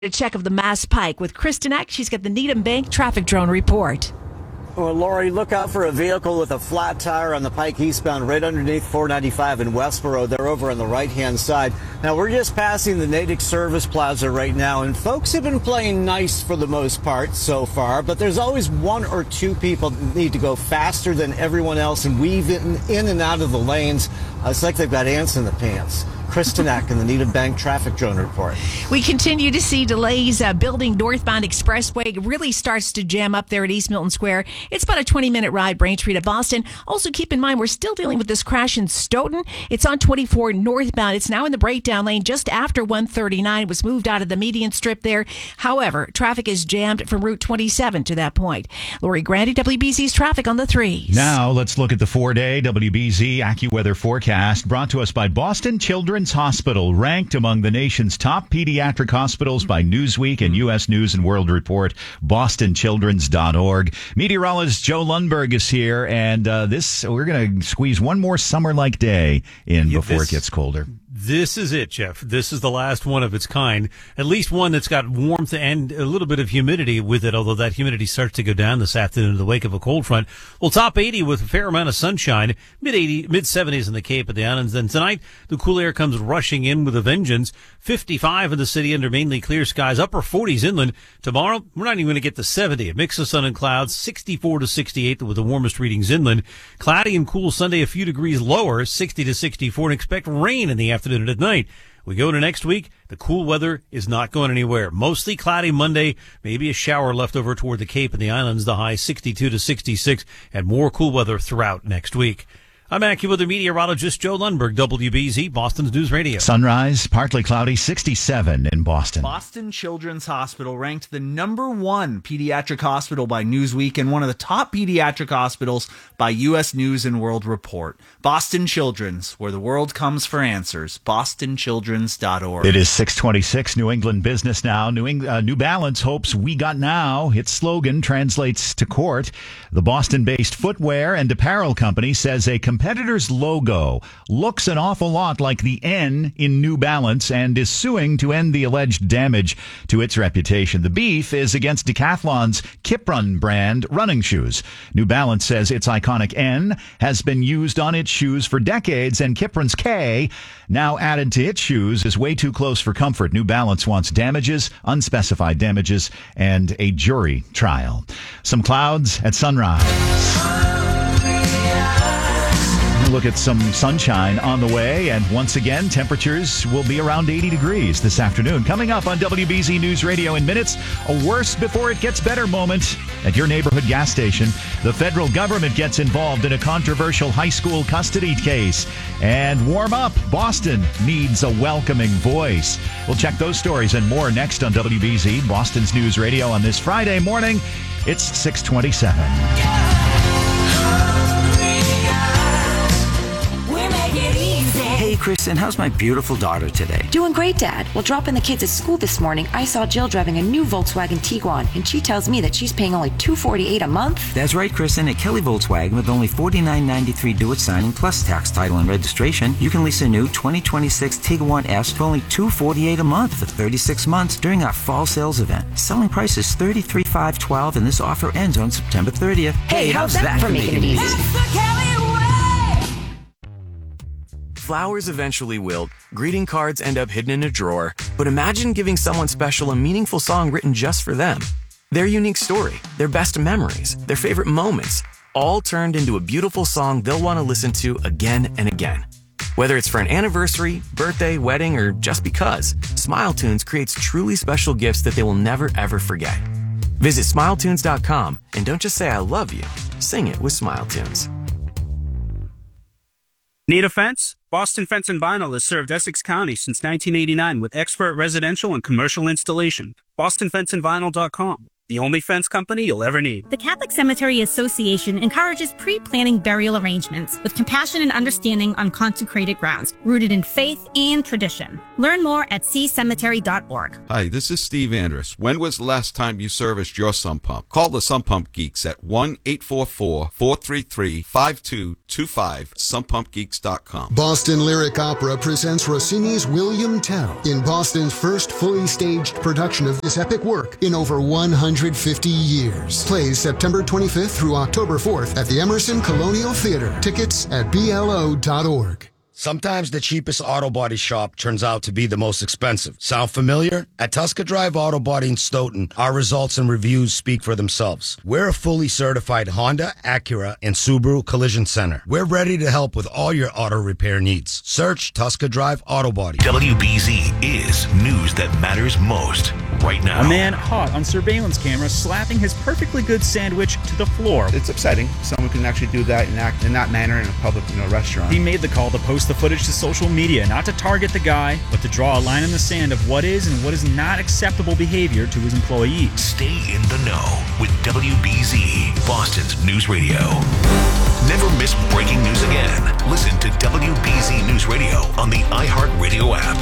A check of the Mass Pike with Kristen Eck. She's got the Needham Bank traffic drone report. Well, Lori, look out for a vehicle with a flat tire on the Pike eastbound right underneath 495 in Westboro. They're over on the right-hand side. Now, we're just passing the Natick Service Plaza right now, and folks have been playing nice for the most part so far, but there's always one or two people that need to go faster than everyone else and weave in and out of the lanes. It's like they've got ants in the pants. Kristen Eck in the Needham Bank traffic drone report. We continue to see delays building northbound expressway. It really starts to jam up there at East Milton Square. It's about a 20-minute ride, Braintree to Boston. Also, keep in mind, we're still dealing with this crash in Stoughton. It's on 24 northbound. It's now in the breakdown lane just after 139. It was moved out of the median strip there. However, traffic is jammed from Route 27 to that point. Lori Grandy, WBZ's traffic on the 3s. Now, let's look at the 4-day WBZ AccuWeather forecast brought to us by Boston Children's Hospital, ranked among the nation's top pediatric hospitals by Newsweek and U.S. News and World Report, bostonchildrens.org. Meteorologist Joe Lundberg is here, and we're going to squeeze one more summer-like day in before it gets colder. This is it, Jeff. This is the last one of its kind. At least one that's got warmth and a little bit of humidity with it, although that humidity starts to go down this afternoon in the wake of a cold front. Well, top 80 with a fair amount of sunshine, mid-70s in the Cape and the Islands. Then tonight, the cool air comes rushing in with a vengeance. 55 in the city under mainly clear skies, upper 40s inland. Tomorrow, we're not even going to get to 70. A mix of sun and clouds, 64 to 68 with the warmest readings inland. Cloudy and cool Sunday, a few degrees lower, 60 to 64, and expect rain in the afternoon and at night. We go to next week. The cool weather is not going anywhere. Mostly cloudy Monday, maybe a shower left over toward the Cape and the Islands. The high 62 to 66, and more cool weather throughout next week. I'm AccuWeather meteorologist Joe Lundberg, WBZ, Boston's News Radio. Sunrise, partly cloudy, 67 in Boston. Boston Children's Hospital ranked the #1 pediatric hospital by Newsweek and one of the top pediatric hospitals by U.S. News and World Report. Boston Children's, where the world comes for answers. BostonChildren's.org. It is 6:26, New England Business Now. New Balance hopes "We Got Now." Its slogan translates to court. The Boston-based footwear and apparel company says a competitor's logo looks an awful lot like the N in New Balance and is suing to end the alleged damage to its reputation. The beef is against Decathlon's Kiprun brand running shoes. New Balance says its iconic N has been used on its shoes for decades, and Kiprun's K, now added to its shoes, is way too close for comfort. New Balance wants damages, unspecified damages, and a jury trial. Some clouds at sunrise. Look at some sunshine on the way, and once again, temperatures will be around 80 degrees this afternoon. Coming up on WBZ News Radio in minutes, a worse before it gets better moment at your neighborhood gas station. The federal government gets involved in a controversial high school custody case. And warm up, Boston needs a welcoming voice. We'll check those stories and more next on WBZ, Boston's News Radio on this Friday morning. It's 6:27. Hey, Kristen, how's my beautiful daughter today? Doing great, Dad. While dropping the kids at school this morning, I saw Jill driving a new Volkswagen Tiguan, and she tells me that she's paying only $248 a month. That's right, Kristen. At Kelly Volkswagen, with only $49.93 due at signing, plus tax, title, and registration, you can lease a new 2026 Tiguan S for only $248 a month for 36 months during our fall sales event. Selling price is $33,512, and this offer ends on September 30th. Hey, how's that for making it easy? Flowers eventually wilt, greeting cards end up hidden in a drawer, but imagine giving someone special a meaningful song written just for them. Their unique story, their best memories, their favorite moments, all turned into a beautiful song they'll want to listen to again and again. Whether it's for an anniversary, birthday, wedding, or just because, SmileTunes creates truly special gifts that they will never ever forget. Visit SmileTunes.com and don't just say I love you, sing it with SmileTunes. Need a fence? Boston Fence and Vinyl has served Essex County since 1989 with expert residential and commercial installation. BostonFenceandVinyl.com. the only fence company you'll ever need. The Catholic Cemetery Association encourages pre-planning burial arrangements with compassion and understanding on consecrated grounds, rooted in faith and tradition. Learn more at ccemetery.org. Hi, this is Steve Andrus. When was the last time you serviced your sump pump? Call the Sump Pump Geeks at 1-844-433-5225, sumppumpgeeks.com. Boston Lyric Opera presents Rossini's William Tell in Boston's first fully staged production of this epic work in over 150 years. Plays September 25th through October 4th at the Emerson Colonial Theater. Tickets at BLO.org. Sometimes the cheapest auto body shop turns out to be the most expensive. Sound familiar? At Tusker Drive Auto Body in Stoughton, our results and reviews speak for themselves. We're a fully certified Honda, Acura, and Subaru collision center. We're ready to help with all your auto repair needs. Search Tusker Drive Auto Body. WBZ is news that matters most right now. A man caught on surveillance camera slapping his perfectly good sandwich to the floor. It's upsetting. Someone can actually do that and act in that manner in a public restaurant. He made the call to post the footage to social media, not to target the guy, but to draw a line in the sand of what is and what is not acceptable behavior to his employees. Stay in the know with WBZ, Boston's News Radio. Never miss breaking news again. Listen to WBZ News Radio on the iHeartRadio app.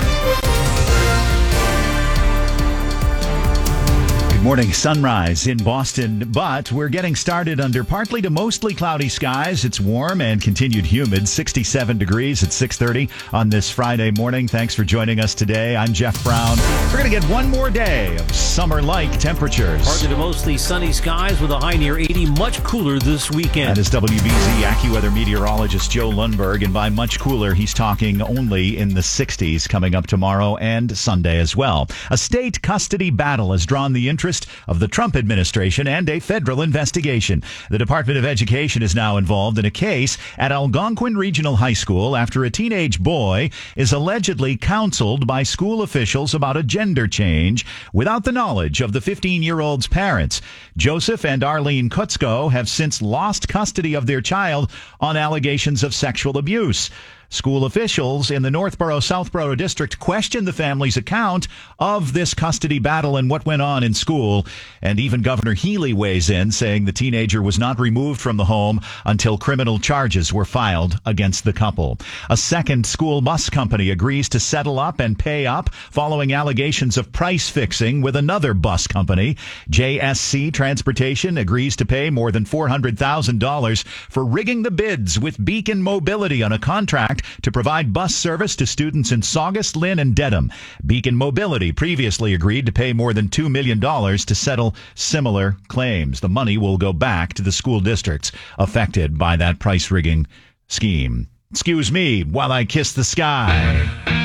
Good morning. Sunrise in Boston, but we're getting started under partly to mostly cloudy skies. It's warm and continued humid, 67 degrees at 6:30 on this Friday morning. Thanks for joining us today. I'm Jeff Brown. We're going to get one more day of summer-like temperatures. Partly to mostly sunny skies with a high near 80, much cooler this weekend. That is WBZ AccuWeather meteorologist Joe Lundberg, and by much cooler, he's talking only in the 60s coming up tomorrow and Sunday as well. A state custody battle has drawn the interest of the Trump administration and a federal investigation. The Department of Education is now involved in a case at Algonquin Regional High School after a teenage boy is allegedly counseled by school officials about a gender change without the knowledge of the 15-year-old's parents. Joseph and Arlene Kutzko have since lost custody of their child on allegations of sexual abuse. School officials in the Northborough-Southborough district questioned the family's account of this custody battle and what went on in school. And even Governor Healy weighs in, saying the teenager was not removed from the home until criminal charges were filed against the couple. A second school bus company agrees to settle up and pay up following allegations of price fixing with another bus company. JSC Transportation agrees to pay more than $400,000 for rigging the bids with Beacon Mobility on a contract to provide bus service to students in Saugus, Lynn, and Dedham. Beacon Mobility previously agreed to pay more than $2 million to settle similar claims. The money will go back to the school districts affected by that price rigging scheme. Excuse me while I kiss the sky.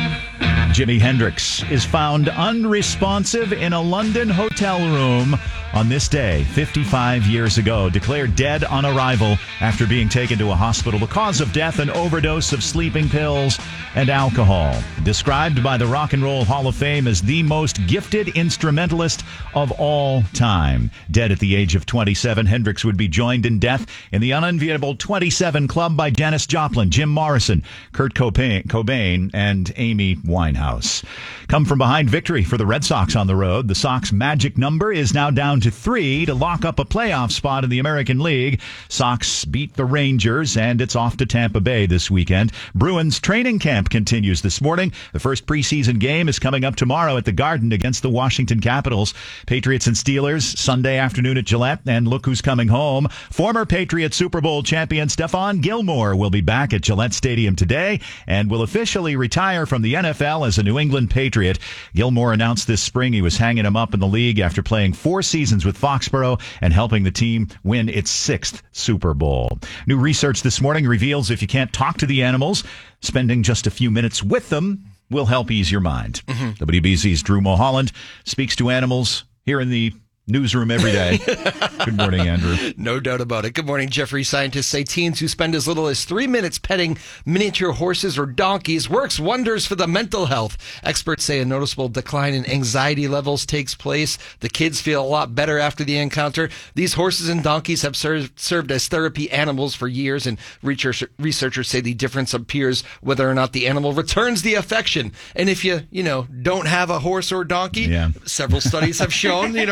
Jimi Hendrix is found unresponsive in a London hotel room on this day 55 years ago, declared dead on arrival after being taken to a hospital. The cause of death, an overdose of sleeping pills and alcohol. Described by the Rock and Roll Hall of Fame as the most gifted instrumentalist of all time. Dead at the age of 27, Hendrix would be joined in death in the unenviable 27 Club by Janis Joplin, Jim Morrison, Kurt Cobain, and Amy Winehouse. Come from behind victory for the Red Sox on the road. The Sox magic number is now down to 3 to lock up a playoff spot in the American League. Sox beat the Rangers, and it's off to Tampa Bay this weekend. Bruins training camp continues this morning. The first preseason game is coming up tomorrow at the Garden against the Washington Capitals. Patriots and Steelers Sunday afternoon at Gillette, and look who's coming home. Former Patriot Super Bowl champion Stephon Gilmore will be back at Gillette Stadium today and will officially retire from the NFL as a New England Patriot. Gilmore announced this spring he was hanging him up in the league after playing 4 seasons with Foxborough and helping the team win its 6th Super Bowl. New research this morning reveals if you can't talk to the animals, spending just a few minutes with them will help ease your mind. WBZ's Drew Mulholland speaks to animals here in the newsroom every day. Good morning, Andrew. No doubt about it. Good morning, Jeffrey. Scientists say teens who spend as little as 3 minutes petting miniature horses or donkeys works wonders for the mental health. Experts say a noticeable decline in anxiety levels takes place. The kids feel a lot better after the encounter. These horses and donkeys have served as therapy animals for years, and researchers say the difference appears whether or not the animal returns the affection. And if you don't have a horse or donkey, several studies have shown, dogs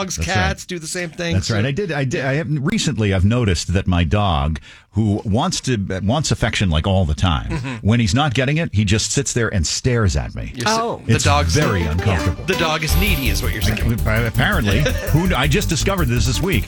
Dogs, cats do the same thing. That's right. Recently, I've noticed that my dog, who wants affection like all the time, when he's not getting it, he just sits there and stares at me. The dog's very uncomfortable. The dog is needy, is what you're saying. Apparently, I just discovered this week.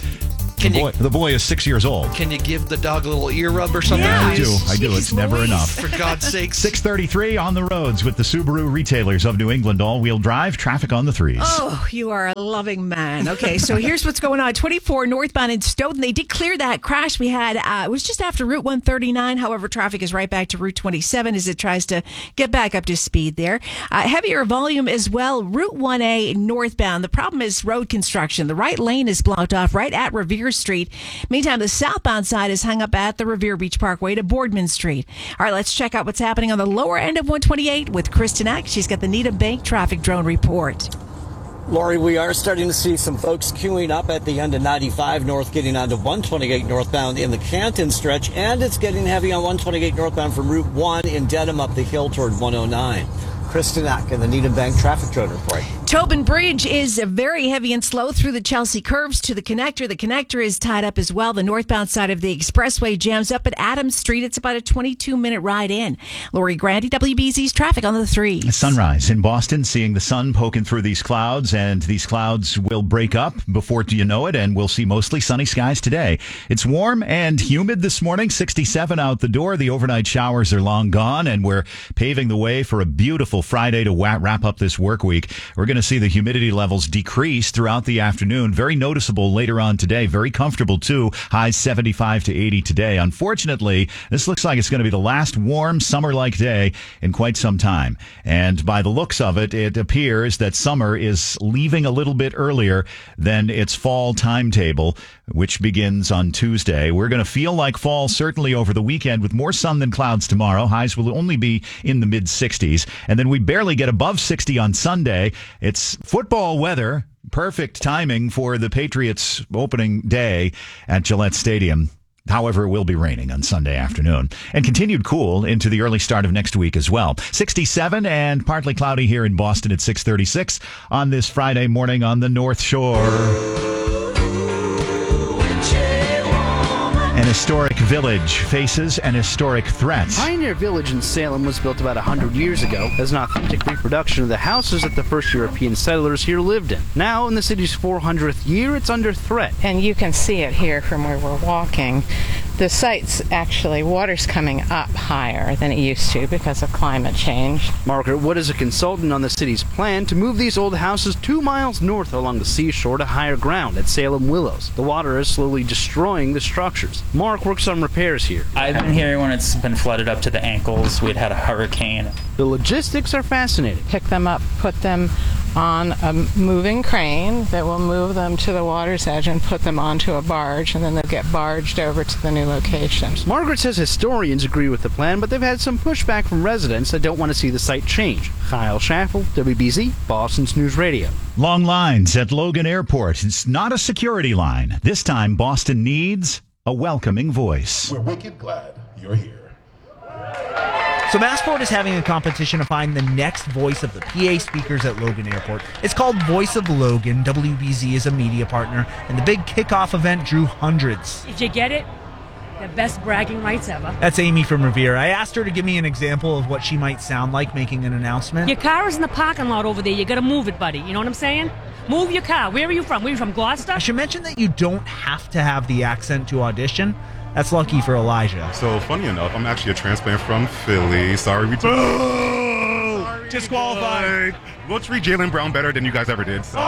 The boy is 6 years old. Can you give the dog a little ear rub or something? Yeah, I do. It's never enough. For God's sakes. 6:33 on the roads with the Subaru retailers of New England. All-wheel drive, traffic on the threes. Oh, you are a loving man. Okay, so here's what's going on. 24 northbound in Stoughton. They did clear that crash we had. It was just after Route 139. However, traffic is right back to Route 27 as it tries to get back up to speed there. Heavier volume as well. Route 1A northbound. The problem is road construction. The right lane is blocked off right at Revere Street. Meantime, the southbound side is hung up at the Revere Beach Parkway to Boardman Street. All right, let's check out what's happening on the lower end of 128 with Kristen Eck. She's got the Needham Bank traffic drone report. Lori, we are starting to see some folks queuing up at the end of 95 north, getting onto 128 northbound in the Canton stretch, and it's getting heavy on 128 northbound from Route 1 in Dedham up the hill toward 109. Kristen Eck in the Needham Bank traffic drone report. Tobin Bridge is very heavy and slow through the Chelsea curves to the connector. The connector is tied up as well. The northbound side of the expressway jams up at Adams Street. It's about a 22-minute ride in. Lori Grandy, WBZ's traffic on the threes. Sunrise in Boston, seeing the sun poking through these clouds, and these clouds will break up before you know it, and we'll see mostly sunny skies today. It's warm and humid this morning, 67 out the door. The overnight showers are long gone, and we're paving the way for a beautiful Friday to wrap up this work week. We're going to see the humidity levels decrease throughout the afternoon. Very noticeable later on today. Very comfortable too. Highs 75 to 80 today. Unfortunately, this looks like it's going to be the last warm summer-like day in quite some time. And by the looks of it, it appears that summer is leaving a little bit earlier than its fall timetable, which begins on Tuesday. We're going to feel like fall certainly over the weekend with more sun than clouds tomorrow. Highs will only be in the mid-60s. And then we barely get above 60 on Sunday. It's football weather. Perfect timing for the Patriots opening day at Gillette Stadium. However, it will be raining on Sunday afternoon and continued cool into the early start of next week as well. 67 and partly cloudy here in Boston at 6:36 on this Friday morning on the North Shore. An historic village faces an historic threat. Pioneer Village in Salem was built about 100 years ago as an authentic reproduction of the houses that the first European settlers here lived in. Now, in the city's 400th year, it's under threat. And you can see it here from where we're walking. The site's actually, water's coming up higher than it used to because of climate change. Margaret Wood is a consultant on the city's plan to move these old houses 2 miles north along the seashore to higher ground at Salem Willows. The water is slowly destroying the structures. Mark works on repairs here. I've been here when it's been flooded up to the ankles. We'd had a hurricane. The logistics are fascinating. Pick them up, put them on a moving crane that will move them to the water's edge and put them onto a barge, and then they'll get barged over to the new locations. Margaret says historians agree with the plan, but they've had some pushback from residents that don't want to see the site change. Kyle Schaffel, WBZ, Boston's News Radio. Long lines at Logan Airport. It's not a security line. This time, Boston needs a welcoming voice. We're wicked glad you're here. So Massport is having a competition to find the next voice of the PA speakers at Logan Airport. It's called Voice of Logan. WBZ is a media partner, and the big kickoff event drew hundreds. If you get it, the best bragging rights ever. That's Amy from Revere. I asked her to give me an example of what she might sound like making an announcement. Your car is in the parking lot over there. You got to move it, buddy. You know what I'm saying? Move your car. Where are you from? Where are you from, Gloucester? I should mention that you don't have to have the accent to audition. That's lucky for Elijah. So, funny enough, I'm actually a transplant from Philly. Sorry, we disqualified. We'll treat Jaylen Brown better than you guys ever did. So.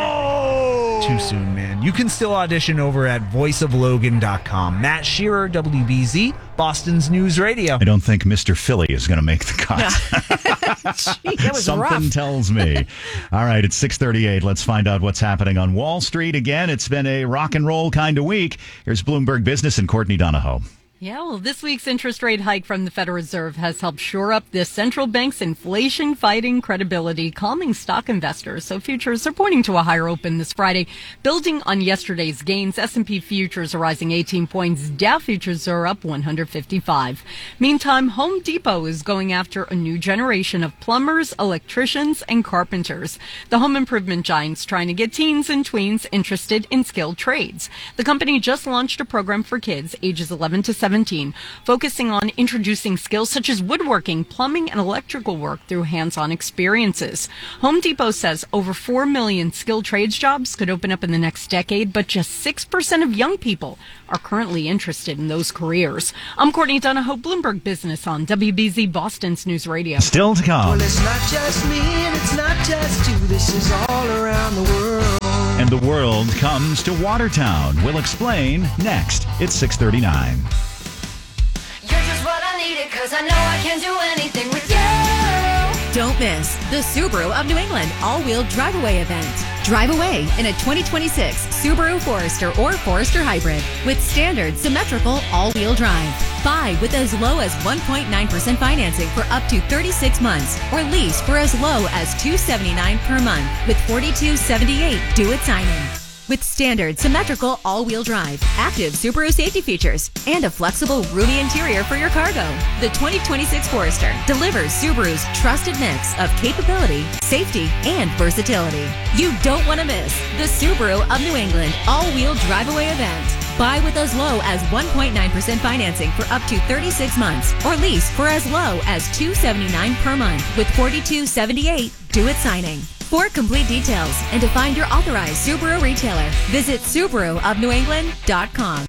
Too soon, man. You can still audition over at voiceoflogan.com. Matt Shearer, WBZ, Boston's News Radio. I don't think Mr. Philly is going to make the cut. Gee, that was Something rough. tells me. All right, it's 6:38. Let's find out what's happening on Wall Street again. It's been a rock and roll kind of week. Here's Bloomberg Business and Courtney Donahoe. Yeah, well, this week's interest rate hike from the Federal Reserve has helped shore up the central bank's inflation-fighting credibility, calming stock investors. So futures are pointing to a higher open this Friday. Building on yesterday's gains, S&P futures are rising 18 points. Dow futures are up 155. Meantime, Home Depot is going after a new generation of plumbers, electricians, and carpenters. The home improvement giant's trying to get teens and tweens interested in skilled trades. The company just launched a program for kids ages 11 to 17, focusing on introducing skills such as woodworking, plumbing, and electrical work through hands-on experiences. Home Depot says over 4 million skilled trades jobs could open up in the next decade, but just 6% of young people are currently interested in those careers. I'm Courtney Donahoe, Bloomberg Business on WBZ Boston's News Radio. Still to come. Well, it's not just me and it's not just you. This is all around the world. And the world comes to Watertown. We'll explain next. It's 6:39. You're just what I needed, 'cause I know I can do anything with you. Don't miss the Subaru of New England all-wheel drive-away event. Drive away in a 2026 Subaru Forester or Forester Hybrid with standard symmetrical all-wheel drive. Buy with as low as 1.9% financing for up to 36 months or lease for as low as $279 per month with $42.78 due at signing. With standard symmetrical all-wheel drive, active Subaru safety features, and a flexible roomy interior for your cargo, the 2026 Forester delivers Subaru's trusted mix of capability, safety, and versatility. You don't want to miss the Subaru of New England all-wheel drive-away event. Buy with as low as 1.9% financing for up to 36 months or lease for as low as $279 per month with $42.78 due at signing. For complete details and to find your authorized Subaru retailer, visit SubaruofNewEngland.com.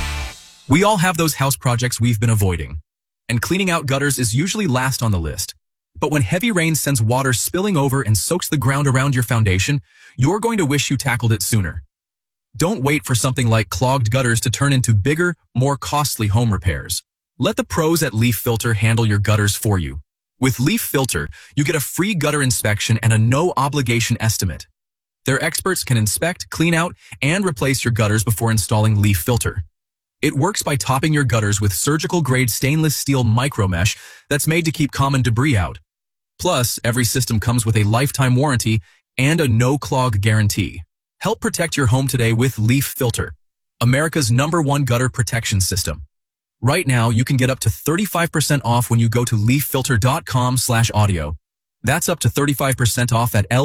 We all have those house projects we've been avoiding, and cleaning out gutters is usually last on the list. But when heavy rain sends water spilling over and soaks the ground around your foundation, you're going to wish you tackled it sooner. Don't wait for something like clogged gutters to turn into bigger, more costly home repairs. Let the pros at Leaf Filter handle your gutters for you. With Leaf Filter, you get a free gutter inspection and a no-obligation estimate. Their experts can inspect, clean out, and replace your gutters before installing Leaf Filter. It works by topping your gutters with surgical-grade stainless steel micromesh that's made to keep common debris out. Plus, every system comes with a lifetime warranty and a no-clog guarantee. Help protect your home today with Leaf Filter, America's #1 gutter protection system. Right now, you can get up to 35% off when you go to leaffilter.com/audio. That's up to 35% off at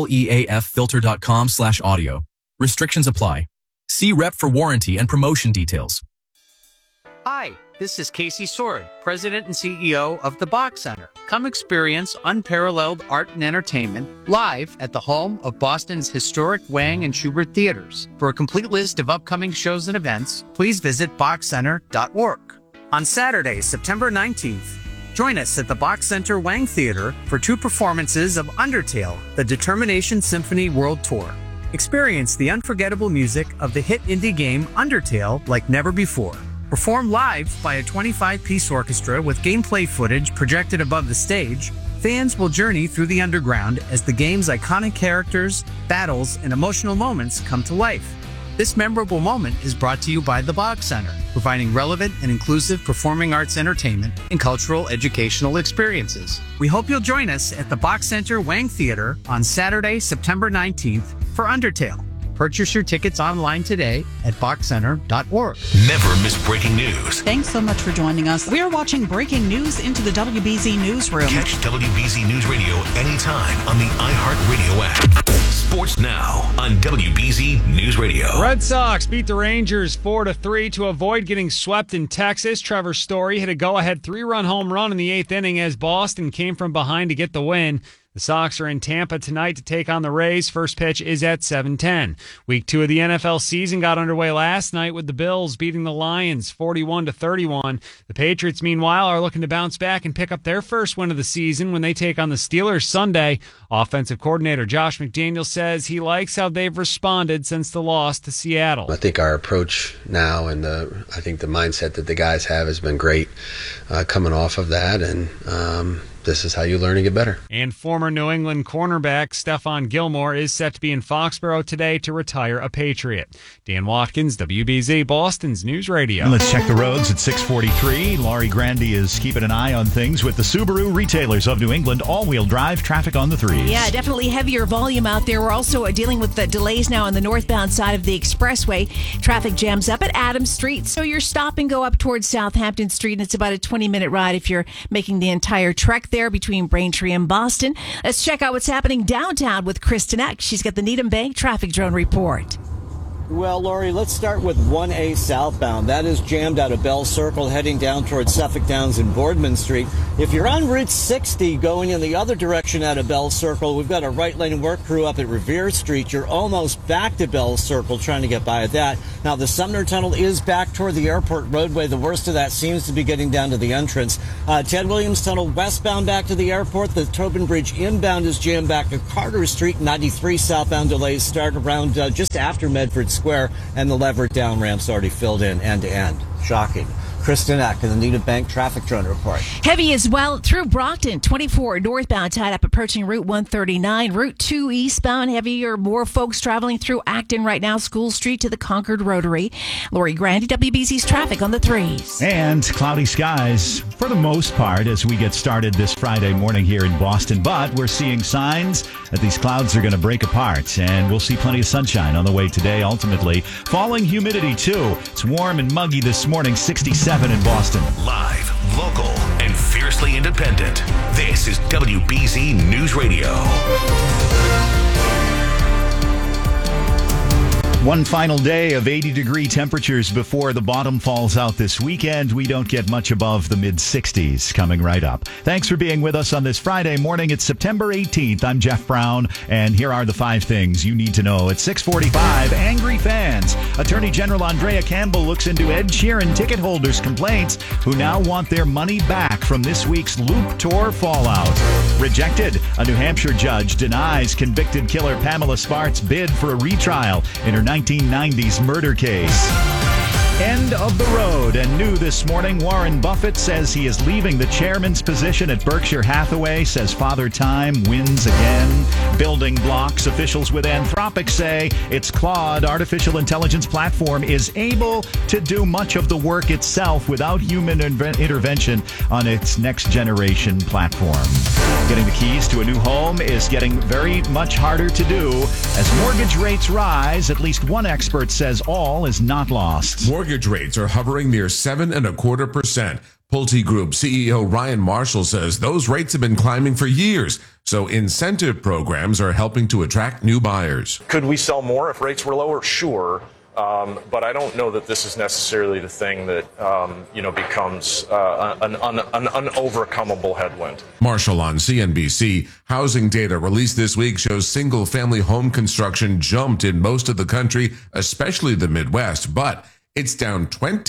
leaffilter.com/audio. Restrictions apply. See rep for warranty and promotion details. Hi, this is Casey Sword, President and CEO of the Bach Center. Come experience unparalleled art and entertainment live at the home of Boston's historic Wang and Schubert theaters. For a complete list of upcoming shows and events, please visit bachcenter.org. On Saturday, September 19th, join us at the Bach Center Wang Theater for 2 performances of Undertale, the Determination Symphony World Tour. Experience the unforgettable music of the hit indie game Undertale like never before. Performed live by a 25-piece orchestra with gameplay footage projected above the stage, fans will journey through the underground as the game's iconic characters, battles, and emotional moments come to life. This memorable moment is brought to you by the Bach Center, providing relevant and inclusive performing arts entertainment and cultural educational experiences. We hope you'll join us at the Bach Center Wang Theater on Saturday, September 19th for Undertale. Purchase your tickets online today at bachcenter.org. Never miss breaking news. Thanks so much for joining us. We're watching breaking news into the WBZ Newsroom. Catch WBZ News Radio anytime on the iHeartRadio app. Sports now on WBZ News Radio. Red Sox beat the Rangers 4-3 to avoid getting swept in Texas. Trevor Story hit a go-ahead 3-run home run in the 8th inning as Boston came from behind to get the win. The Sox are in Tampa tonight to take on the Rays. First pitch is at 7:10. Week 2 of the NFL season got underway last night with the Bills beating the Lions 41-31. The Patriots, meanwhile, are looking to bounce back and pick up their first win of the season when they take on the Steelers Sunday. Offensive coordinator Josh McDaniels says he likes how they've responded since the loss to Seattle. I think our approach now and I think the mindset that the guys have has been great coming off of that, and this is how you learn to get better. And former New England cornerback Stephon Gilmore is set to be in Foxborough today to retire a Patriot. Dan Watkins, WBZ, Boston's News Radio. And let's check the roads at 6:43. Laurie Grandy is keeping an eye on things with the Subaru Retailers of New England all-wheel drive traffic on the 3s. Yeah, definitely heavier volume out there. We're also dealing with the delays now on the northbound side of the expressway. Traffic jams up at Adams Street, so you're stop and go up towards Southampton Street, and it's about a 20-minute ride if you're making the entire trek there between Braintree and Boston. Let's check out what's happening downtown with Kristen Eck. She's got the Needham Bank traffic drone report. Well, Laurie, let's start with 1A southbound. That is jammed out of Bell Circle heading down towards Suffolk Downs and Boardman Street. If you're on Route 60 going in the other direction out of Bell Circle, we've got a right lane work crew up at Revere Street. You're almost back to Bell Circle trying to get by at that. Now, the Sumner Tunnel is back toward the airport roadway. The worst of that seems to be getting down to the entrance. Ted Williams Tunnel westbound back to the airport. The Tobin Bridge inbound is jammed back to Carter Street. 93 southbound delays start around just after Medford Square, and the Leverett down ramp's already filled in end to end. Shocking. Kristen Eck in the Needham Bank traffic drone report. Heavy as well through Brockton. 24 northbound tied up approaching Route 139. Route 2 eastbound heavier. More folks traveling through Acton right now. School Street to the Concord Rotary. Laurie Grandy, WBZ's traffic on the 3s. And cloudy skies for the most part as we get started this Friday morning here in Boston. But we're seeing signs that these clouds are going to break apart, and we'll see plenty of sunshine on the way today. Ultimately, falling humidity too. It's warm and muggy this morning. 67 in Boston. Live, local, and fiercely independent. This is WBZ News Radio. One final day of 80-degree temperatures before the bottom falls out this weekend. We don't get much above the mid-60s coming right up. Thanks for being with us on this Friday morning. It's September 18th. I'm Jeff Brown, and here are the 5 things you need to know. At 6:45, angry fans. Attorney General Andrea Campbell looks into Ed Sheeran ticket holders' complaints who now want their money back from this week's Loop Tour fallout. Rejected. A New Hampshire judge denies convicted killer Pamela Spart's bid for a retrial in her 1990s murder case. End of the road. And new this morning, Warren Buffett says he is leaving the chairman's position at Berkshire Hathaway, says Father Time wins again. Building blocks. Officials with Anthropic say its Claude artificial intelligence platform is able to do much of the work itself without human intervention on its next generation platform. Getting the keys to a new home is getting very much harder to do. As mortgage rates rise, at least one expert says all is not lost. Mortgage rates are hovering near 7.25%. Pulte Group CEO Ryan Marshall says those rates have been climbing for years, so incentive programs are helping to attract new buyers. Could we sell more if rates were lower? Sure. But I don't know that this is necessarily the thing that, becomes an unovercomable headwind. Marshall on CNBC. Housing data released this week shows single-family home construction jumped in most of the country, especially the Midwest, but it's down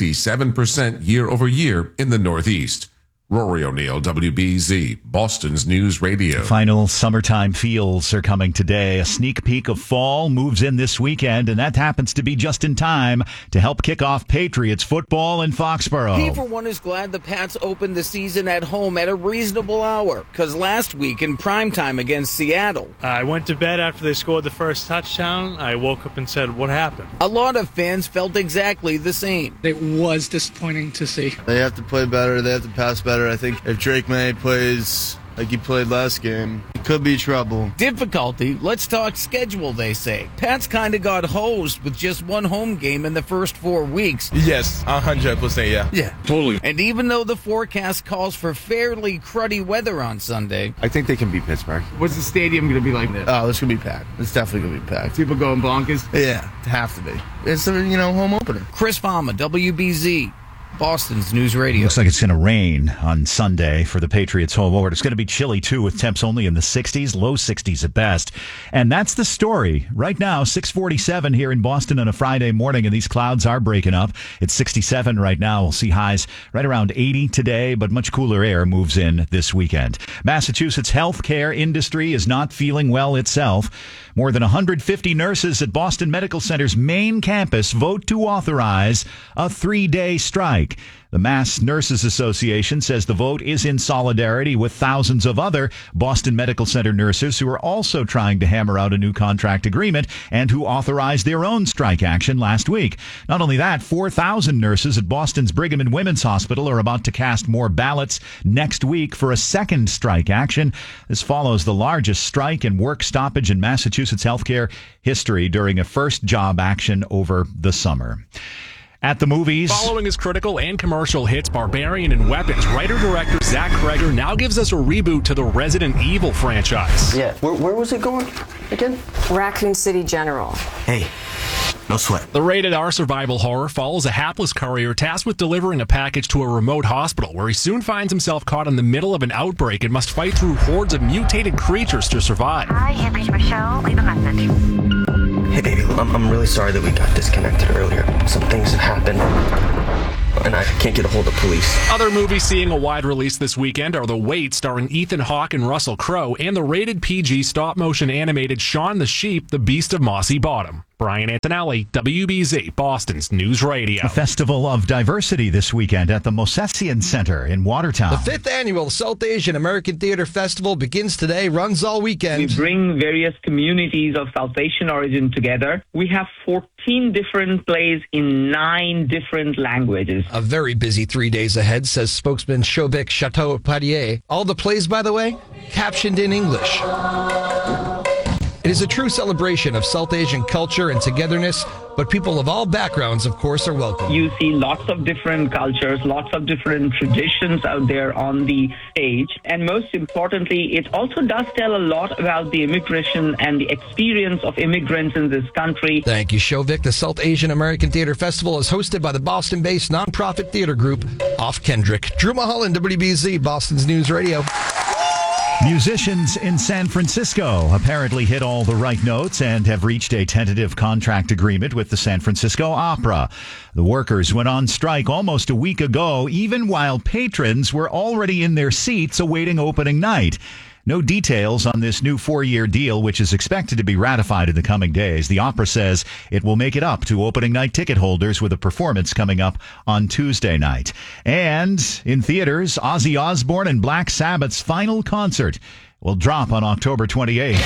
27% year over year in the Northeast. Rory O'Neill, WBZ, Boston's News Radio. Final summertime feels are coming today. A sneak peek of fall moves in this weekend, and that happens to be just in time to help kick off Patriots football in Foxborough. He, for one, is glad the Pats opened the season at home at a reasonable hour, because last week in primetime against Seattle, I went to bed after they scored the first touchdown. I woke up and said, what happened? A lot of fans felt exactly the same. It was disappointing to see. They have to play better. They have to pass better. I think if Drake May plays like he played last game, it could be trouble. Difficulty? Let's talk schedule, they say. Pats kind of got hosed with just one home game in the first 4 weeks. Yes, 100%, yeah. Yeah, totally. And even though the forecast calls for fairly cruddy weather on Sunday, I think they can beat Pittsburgh. What's the stadium going to be like? Oh, it's going to be packed. It's definitely going to be packed. People going bonkers? Yeah, have to be. It's a, home opener. Chris Fama, WBZ. Boston's News Radio. Looks like it's going to rain on Sunday for the Patriots home opener. It's going to be chilly, too, with temps only in the 60s, low 60s at best. And that's the story. Right now, 6:47 here in Boston on a Friday morning, and these clouds are breaking up. It's 67 right now. We'll see highs right around 80 today, but much cooler air moves in this weekend. Massachusetts healthcare industry is not feeling well itself. More than 150 nurses at Boston Medical Center's main campus vote to authorize a 3-day strike. strike. The Mass Nurses Association says the vote is in solidarity with thousands of other Boston Medical Center nurses who are also trying to hammer out a new contract agreement and who authorized their own strike action last week. Not only that, 4,000 nurses at Boston's Brigham and Women's Hospital are about to cast more ballots next week for a second strike action. This follows the largest strike and work stoppage in Massachusetts healthcare history during a first job action over the summer. At the movies. Following his critical and commercial hits Barbarian and Weapons, writer-director Zach Cregger now gives us a reboot to the Resident Evil franchise. Yeah, where was it going again? Raccoon City General. Hey, no sweat. The rated R survival horror follows a hapless courier tasked with delivering a package to a remote hospital where he soon finds himself caught in the middle of an outbreak and must fight through hordes of mutated creatures to survive. Hi, you've reached Michelle. Leave a message. Hey, baby, I'm really sorry that we got disconnected earlier. Some things have happened, and I can't get a hold of police. Other movies seeing a wide release this weekend are The Wait, starring Ethan Hawke and Russell Crowe, and the rated PG stop-motion animated Shaun the Sheep, The Beast of Mossy Bottom. Brian Antonelli, WBZ, Boston's News Radio. A festival of diversity this weekend at the Mosesian Center in Watertown. The 5th annual South Asian American Theater Festival begins today, runs all weekend. We bring various communities of South Asian origin together. We have 14 different plays in 9 different languages. A very busy 3 days ahead, says spokesman Shovik Chattopadhyay. All the plays, by the way, captioned in English. It is a true celebration of South Asian culture and togetherness, but people of all backgrounds, of course, are welcome. You see lots of different cultures, lots of different traditions out there on the stage. And most importantly, it also does tell a lot about the immigration and the experience of immigrants in this country. Thank you, Shovik. The South Asian American Theater Festival is hosted by the Boston-based nonprofit theater group Off Kendrick. Drew Mulholland, WBZ, Boston's News Radio. Musicians in San Francisco apparently hit all the right notes and have reached a tentative contract agreement with the San Francisco Opera. The workers went on strike almost a week ago, even while patrons were already in their seats awaiting opening night. No details on this new 4-year deal, which is expected to be ratified in the coming days. The opera says it will make it up to opening night ticket holders with a performance coming up on Tuesday night. And in theaters, Ozzy Osbourne and Black Sabbath's final concert will drop on October 28th.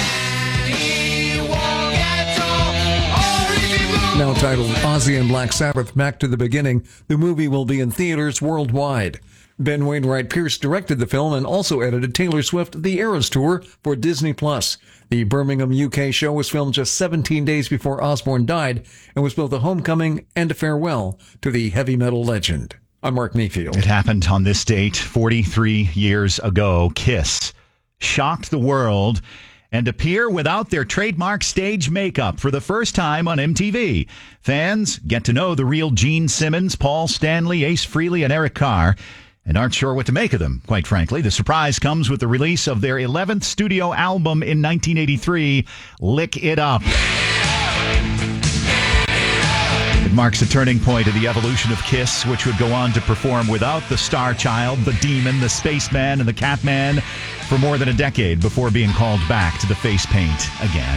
Now titled Ozzy and Black Sabbath Back to the Beginning, the movie will be in theaters worldwide. Ben Wainwright Pierce directed the film and also edited Taylor Swift The Eras Tour for Disney+. The Birmingham, UK show was filmed just 17 days before Osbourne died and was both a homecoming and a farewell to the heavy metal legend. I'm Mark Mayfield. It happened on this date 43 years ago. Kiss shocked the world and appear without their trademark stage makeup for the first time on MTV. Fans get to know the real Gene Simmons, Paul Stanley, Ace Frehley, and Eric Carr, and aren't sure what to make of them, quite frankly. The surprise comes with the release of their 11th studio album in 1983, Lick It Up. It marks a turning point in the evolution of Kiss, which would go on to perform without the Star Child, the Demon, the Spaceman, and the Catman for more than a decade before being called back to the face paint again.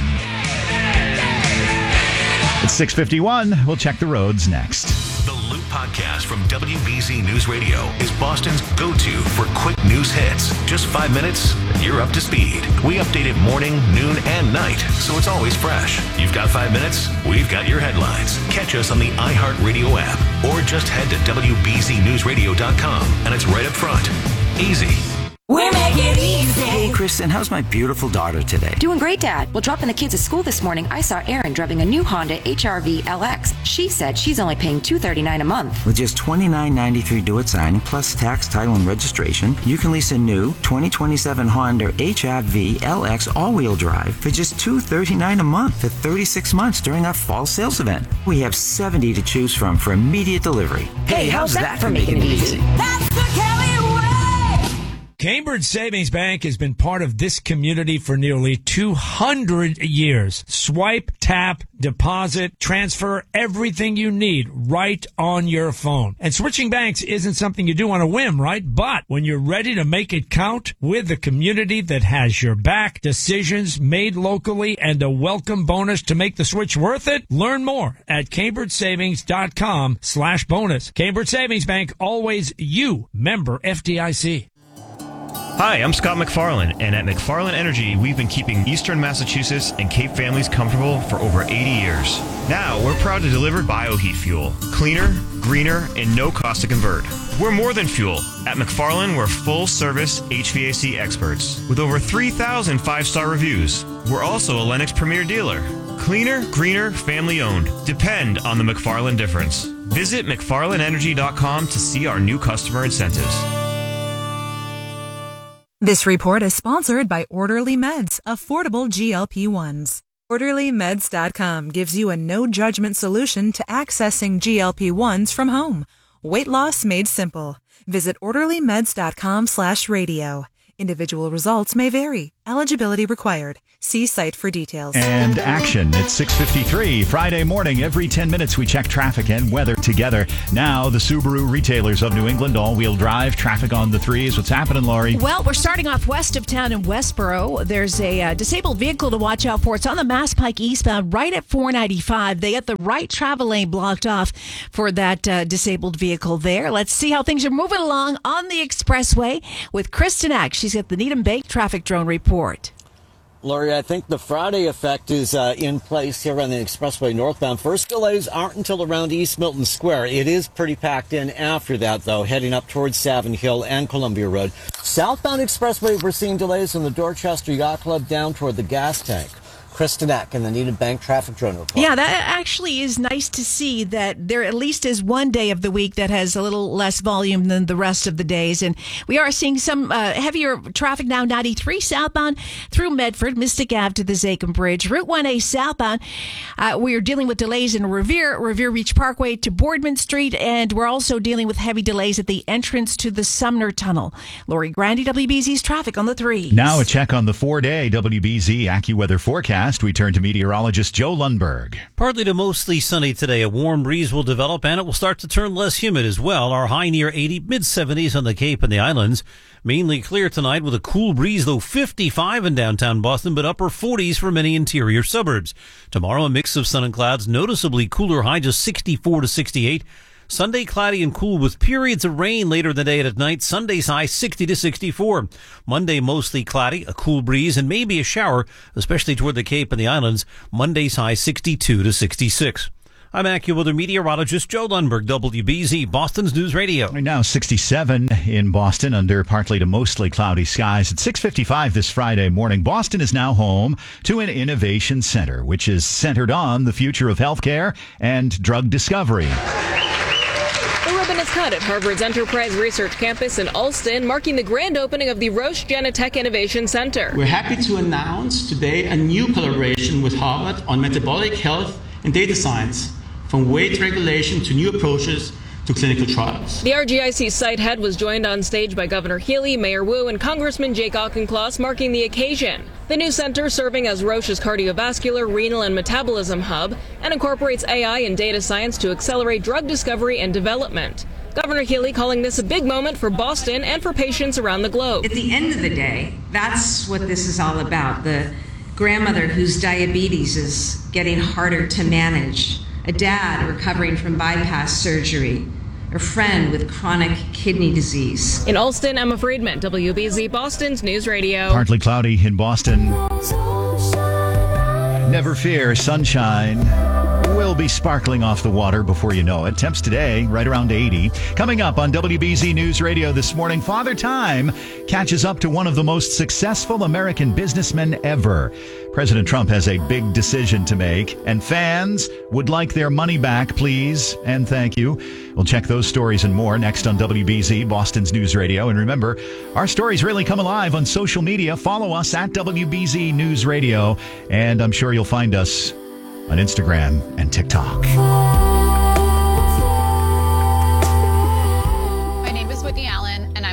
It's 6:51. We'll check the roads next. The Loop Podcast from WBZ News Radio is Boston's go-to for quick news hits. Just 5 minutes, and you're up to speed. We update it morning, noon, and night, so it's always fresh. You've got 5 minutes, we've got your headlines. Catch us on the iHeartRadio app, or just head to WBZNewsRadio.com, and it's right up front. Easy. We make it easy. Hey, Kristen, how's my beautiful daughter today? Doing great, Dad. Well, dropping the kids at school this morning, I saw Erin driving a new Honda HR-V LX. She said she's only paying $239 a month. With just $29.93 due at signing, plus tax, title, and registration, you can lease a new 2027 Honda HR-V LX all-wheel drive for just $239 a month for 36 months during our fall sales event. We have 70 to choose from for immediate delivery. Hey, how's that for making it easy? That's the Kelly way! Cambridge Savings Bank has been part of this community for nearly 200 years. Swipe, tap, deposit, transfer, everything you need right on your phone. And switching banks isn't something you do on a whim, right? But when you're ready to make it count with a community that has your back, decisions made locally, and a welcome bonus to make the switch worth it, learn more at CambridgeSavings.com/bonus. Cambridge Savings Bank, always you, member FDIC. Hi, I'm Scott McFarland, and at McFarland Energy, we've been keeping Eastern Massachusetts and Cape families comfortable for over 80 years. Now, we're proud to deliver bioheat fuel. Cleaner, greener, and no cost to convert. We're more than fuel. At McFarland, we're full-service HVAC experts with over 3,000 five-star reviews. We're also a Lennox Premier dealer. Cleaner, greener, family-owned. Depend on the McFarland difference. Visit McFarlandEnergy.com to see our new customer incentives. This report is sponsored by Orderly Meds, affordable GLP-1s. OrderlyMeds.com gives you a no-judgment solution to accessing GLP-1s from home. Weight loss made simple. Visit OrderlyMeds.com/radio. Individual results may vary. Eligibility required. See site for details. And action at 6:53 Friday morning. Every 10 minutes we check traffic and weather together. Now the Subaru retailers of New England, all-wheel drive, traffic on the threes. What's happening, Laurie? Well, we're starting off west of town in Westboro. There's a disabled vehicle to watch out for. It's on the Mass Pike eastbound right at 495. They got the right travel lane blocked off for that disabled vehicle there. Let's see how things are moving along on the expressway with Kristen Ack. She's got the Needham Bank traffic drone report. Laurie, I think the Friday effect is in place here on the expressway northbound. First delays aren't until around East Milton Square. It is pretty packed in after that, though, heading up towards Savin Hill and Columbia Road. Southbound expressway, we're seeing delays in the Dorchester Yacht Club down toward the gas tank. Kristen Ack in the Needham Bank traffic drone report. Yeah, that actually is nice to see that there at least is one day of the week that has a little less volume than the rest of the days. And we are seeing some heavier traffic now, 93 southbound through Medford, Mystic Ave to the Zakim Bridge. Route 1A southbound, we are dealing with delays in Revere Beach Parkway to Boardman Street, and we're also dealing with heavy delays at the entrance to the Sumner Tunnel. Lori Grandy, WBZ's traffic on the 3s. Now a check on the 4-day WBZ AccuWeather forecast. We turn to meteorologist Joe Lundberg. Partly to mostly sunny today. A warm breeze will develop and it will start to turn less humid as well. Our high near 80, mid-70s on the Cape and the islands. Mainly clear tonight with a cool breeze, though 55 in downtown Boston, but upper 40s for many interior suburbs. Tomorrow, a mix of sun and clouds, noticeably cooler, high just 64 to 68. Sunday, cloudy and cool with periods of rain later in the day and at night. Sunday's high 60 to 64. Monday, mostly cloudy, a cool breeze, and maybe a shower, especially toward the Cape and the islands. Monday's high 62 to 66. I'm AccuWeather meteorologist Joe Lundberg, WBZ, Boston's News Radio. Right now, 67 in Boston under partly to mostly cloudy skies. At 6:55 this Friday morning, Boston is now home to an innovation center, which is centered on the future of healthcare and drug discovery. The ribbon is cut at Harvard's Enterprise Research Campus in Allston, marking the grand opening of the Roche Genentech Innovation Center. We're happy to announce today a new collaboration with Harvard on metabolic health and data science, from weight regulation to new approaches to clinical trials. The RGIC site head was joined on stage by Governor Healy, Mayor Wu, and Congressman Jake Auchincloss, marking the occasion. The new center, serving as Roche's cardiovascular, renal, and metabolism hub, and incorporates AI and data science to accelerate drug discovery and development. Governor Healy calling this a big moment for Boston and for patients around the globe. At the end of the day, that's what this is all about. The grandmother whose diabetes is getting harder to manage, a dad recovering from bypass surgery, a friend with chronic kidney disease. In Allston, Emma Friedman, WBZ, Boston's News Radio. Partly cloudy in Boston. Never fear, sunshine will be sparkling off the water before you know it. Temps today, right around 80. Coming up on WBZ News Radio this morning, Father Time catches up to one of the most successful American businessmen ever. President Trump has a big decision to make, and fans would like their money back, please, and thank you. We'll check those stories and more next on WBZ, Boston's News Radio. And remember, our stories really come alive on social media. Follow us at WBZ News Radio, and I'm sure you'll find us on Instagram and TikTok. My name is Whitney Allen, and I'm a widow.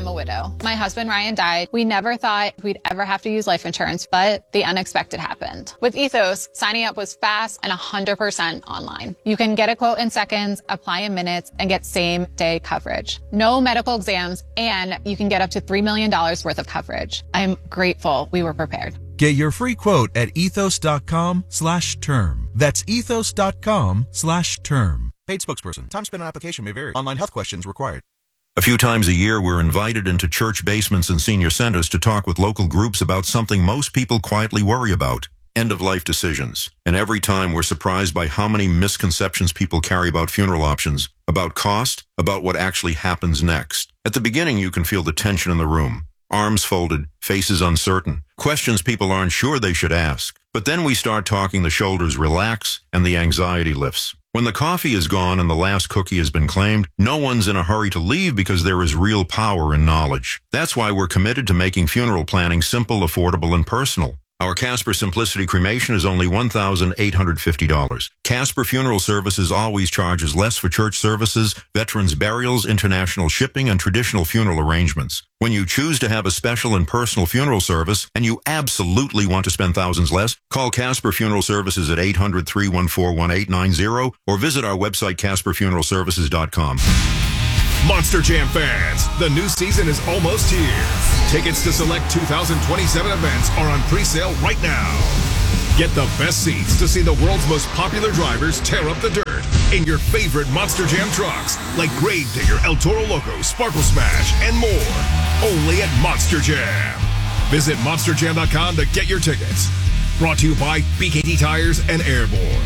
ago. My husband Ryan died. We never thought we'd ever have to use life insurance, but the unexpected happened. With Ethos, signing up was fast and 100% online. You can get a quote in seconds, apply in minutes, and get same-day coverage. No medical exams, and you can get up to $3 million worth of coverage. I'm grateful we were prepared. Get your free quote at ethos.com/term. That's ethos.com/term. Paid spokesperson. Time spent on application may vary. Online health questions required. A few times a year, we're invited into church basements and senior centers to talk with local groups about something most people quietly worry about: end-of-life decisions. And every time, we're surprised by how many misconceptions people carry about funeral options, about cost, about what actually happens next. At the beginning, you can feel the tension in the room. Arms folded, faces uncertain, questions people aren't sure they should ask. But then we start talking, the shoulders relax, and the anxiety lifts. When the coffee is gone and the last cookie has been claimed, no one's in a hurry to leave because there is real power in knowledge. That's why we're committed to making funeral planning simple, affordable, and personal. Our Casper Simplicity cremation is only $1,850. Casper Funeral Services always charges less for church services, veterans burials, international shipping, and traditional funeral arrangements. When you choose to have a special and personal funeral service, and you absolutely want to spend thousands less, call Casper Funeral Services at 800-314-1890 or visit our website, CasperFuneralServices.com. Monster Jam fans, the new season is almost here. Tickets to select 2027 events are on pre-sale right now. Get the best seats to see the world's most popular drivers tear up the dirt in your favorite Monster Jam trucks, like Gravedigger, El Toro Loco, Sparkle Smash, and more. Only at Monster Jam. Visit monsterjam.com to get your tickets. Brought to you by BKT Tires and Airborne.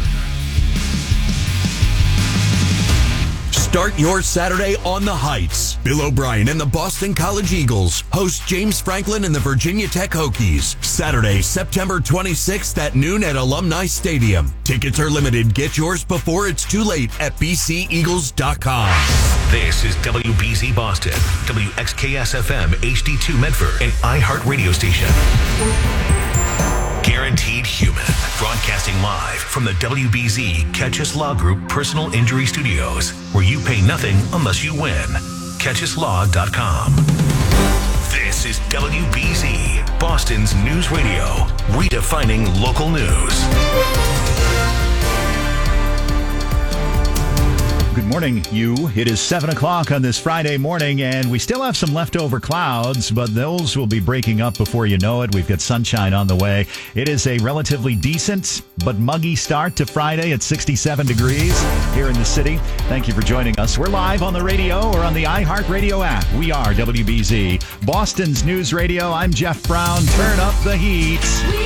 Start your Saturday on the Heights. Bill O'Brien and the Boston College Eagles host James Franklin and the Virginia Tech Hokies. Saturday, September 26th at noon at Alumni Stadium. Tickets are limited. Get yours before it's too late at bceagles.com. This is WBZ Boston, WXKS-FM HD2 Medford, and iHeart Radio Station. Guaranteed Human, broadcasting live from the WBZ Catchus Law Group Personal Injury Studios, where you pay nothing unless you win. CatchusLaw.com. This is WBZ, Boston's news radio, redefining local news. Good morning, you. It is 7 o'clock on this Friday morning, and we still have some leftover clouds, but those will be breaking up before you know it. We've got sunshine on the way. It is a relatively decent but muggy start to Friday at 67 degrees here in the city. Thank you for joining us. We're live on the radio or on the iHeart Radio app. We are WBZ, Boston's news radio. I'm Jeff Brown. Turn up the heat.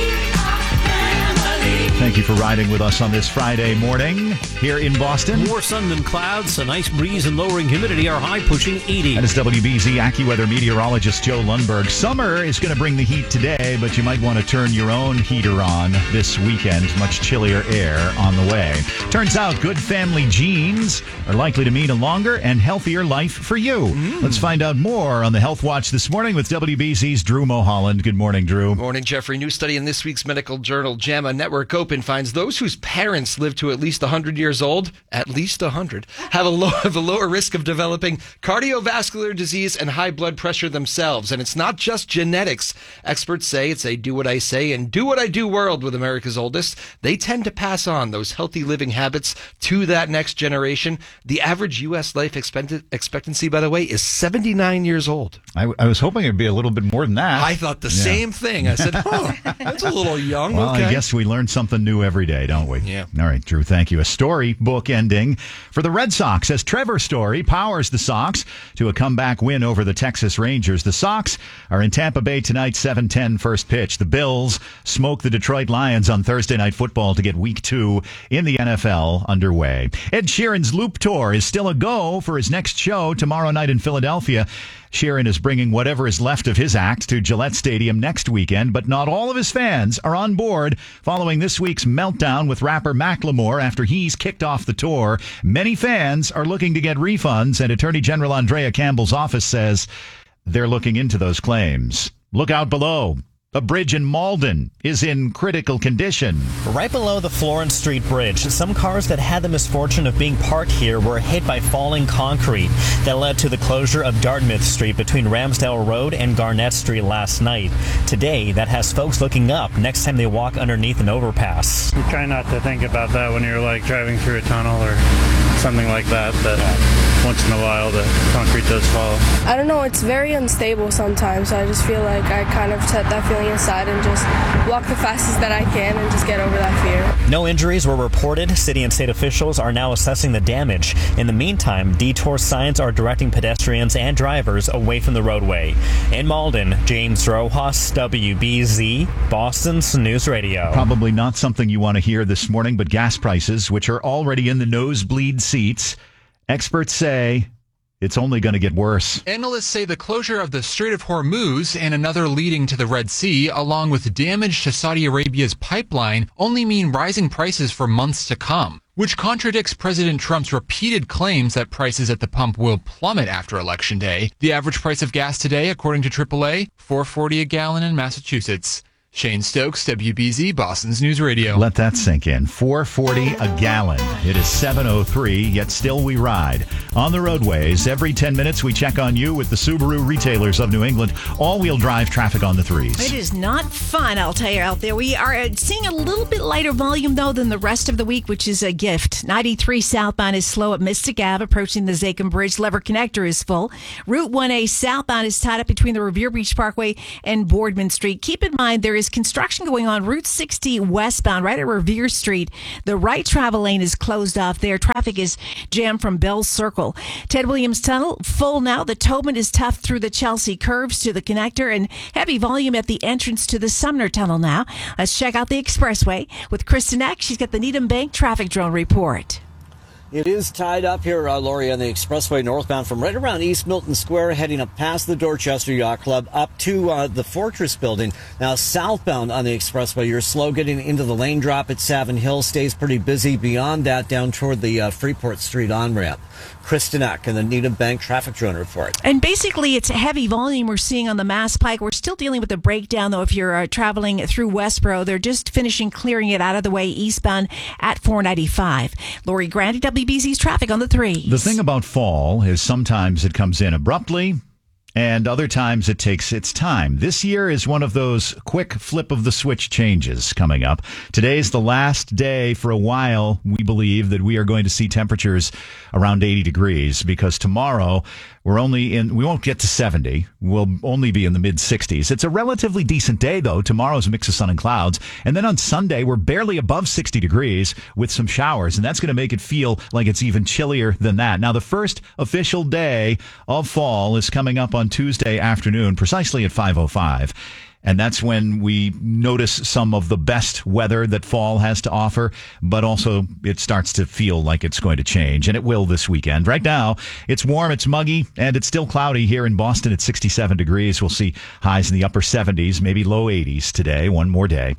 Thank you for riding with us on this Friday morning here in Boston. More sun than clouds, a nice breeze and lowering humidity, our high pushing 80. And it's WBZ AccuWeather meteorologist Joe Lundberg. Summer is going to bring the heat today, but you might want to turn your own heater on this weekend. Much chillier air on the way. Turns out good family genes are likely to mean a longer and healthier life for you. Let's find out more on the Health Watch this morning with WBZ's Drew Mulholland. Good morning, Drew. Morning, Jeffrey. New study in this week's medical journal, JAMA Network Open, finds those whose parents live to at least 100 years old, at least 100, have a lower risk of developing cardiovascular disease and high blood pressure themselves. And it's not just genetics. Experts say it's a do what I say and do what I do world with America's oldest. They tend to pass on those healthy living habits to that next generation. The average U.S. life expectancy, by the way, is 79 years old. I was hoping it'd be a little bit more than that. I thought the same thing. I said, that's a little young. Well, okay. I guess we learn something new every day, don't we? Yeah. All right, Drew, thank you. A story book ending for the Red Sox as Trevor Story powers the Sox to a comeback win over the Texas Rangers. The Sox are in Tampa Bay tonight, 7:10 first pitch. The Bills smoke the Detroit Lions on Thursday Night Football to get Week 2 in the NFL underway. Ed Sheeran's Loop Tour is still a go for his next show tomorrow night in Philadelphia. Sheeran is bringing whatever is left of his act to Gillette Stadium next weekend, but not all of his fans are on board following this week's meltdown with rapper Macklemore after he's kicked off the tour. Many fans are looking to get refunds, and Attorney General Andrea Campbell's office says they're looking into those claims. Look out below. A bridge in Malden is in critical condition. Right below the Florence Street Bridge, some cars that had the misfortune of being parked here were hit by falling concrete. That led to the closure of Dartmouth Street between Ramsdale Road and Garnett Street last night. Today, that has folks looking up next time they walk underneath an overpass. You try not to think about that when you're like driving through a tunnel or something like that, once in a while the concrete does fall. I don't know, it's very unstable sometimes, so I just feel like I kind of set that feeling aside and just walk the fastest that I can and just get over that fear. No injuries were reported. City and state officials are now assessing the damage. In the meantime, detour signs are directing pedestrians and drivers away from the roadway. In Malden, James Rojas, WBZ, Boston's News Radio. Probably not something you want to hear this morning, but gas prices, which are already in the nosebleed seats, experts say it's only going to get worse. Analysts say the closure of the Strait of Hormuz and another leading to the Red Sea, along with damage to Saudi Arabia's pipeline, only mean rising prices for months to come, which contradicts President Trump's repeated claims that prices at the pump will plummet after Election Day. The average price of gas today, according to AAA, $4.40 a gallon in Massachusetts. Shane Stokes, WBZ, Boston's News Radio. Let that sink in. $4.40 a gallon. It is 7:03, yet still we ride. On the roadways, every 10 minutes we check on you with the Subaru retailers of New England. All-wheel drive traffic on the threes. It is not fun, I'll tell you out there. We are seeing a little bit lighter volume, though, than the rest of the week, which is a gift. 93 southbound is slow at Mystic Ave, approaching the Zachem Bridge. Lever Connector is full. Route 1A southbound is tied up between the Revere Beach Parkway and Boardman Street. Keep in mind, there is construction going on Route 60 westbound right at Revere Street. The right travel lane is closed off there. Traffic is jammed from Bell Circle. Ted Williams Tunnel full now. The Tobin is tough through the Chelsea curves to the connector, and heavy volume at the entrance to the Sumner Tunnel now. Let's check out the expressway with Kristen Eck. She's got the Needham Bank traffic drone report. It is tied up here, Lori, on the expressway northbound from right around East Milton Square, heading up past the Dorchester Yacht Club up to the Fortress Building. Now, southbound on the expressway, you're slow getting into the lane drop at Savin Hill. Stays pretty busy beyond that down toward the Freeport Street on-ramp. Kristen Eck and the Needham Bank traffic drone report. And basically, it's heavy volume we're seeing on the Mass Pike. We're still dealing with a breakdown, though, if you're traveling through Westboro. They're just finishing clearing it out of the way eastbound at 495. Lori Grandi, WBZ's traffic on the threes. The thing about fall is sometimes it comes in abruptly, and other times it takes its time. This year is one of those quick flip of the switch changes coming up. Today's the last day for a while, we believe, that we are going to see temperatures around 80 degrees, because tomorrow we won't get to 70. We'll only be in the mid-60s. It's a relatively decent day, though. Tomorrow's a mix of sun and clouds. And then on Sunday, we're barely above 60 degrees with some showers, and that's going to make it feel like it's even chillier than that. Now, the first official day of fall is coming up on Tuesday afternoon, precisely at 5:05. And that's when we notice some of the best weather that fall has to offer, but also it starts to feel like it's going to change, and it will this weekend. Right now, it's warm, it's muggy, and it's still cloudy here in Boston at 67 degrees. We'll see highs in the upper 70s, maybe low 80s today, one more day.